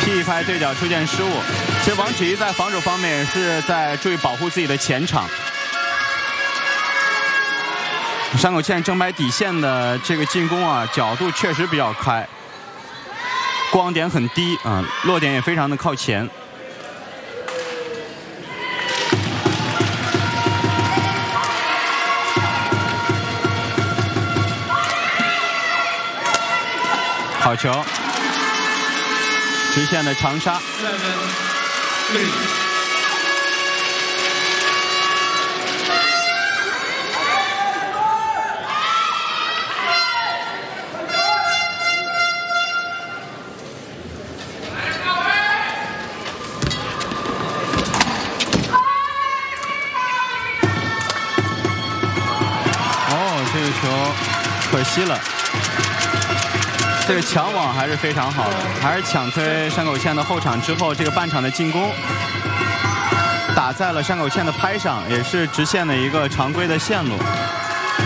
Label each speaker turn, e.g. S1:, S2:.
S1: 踢一拍对角出现失误。其实王芷怡在防守方面也是在注意保护自己的前场。山口茜正白底线的这个进攻啊，角度确实比较开，光点很低啊，落点也非常的靠前。好球，直线的长杀。这个球可惜了，这个抢网还是非常好的，还是抢推山口茜的后场之后，这个半场的进攻打在了山口茜的拍上，也是直线的一个常规的线路。